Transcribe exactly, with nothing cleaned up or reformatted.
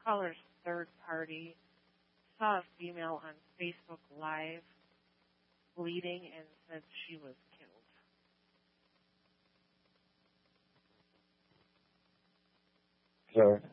caller's third party saw a female on Facebook Live bleeding and said she was killed. Sure.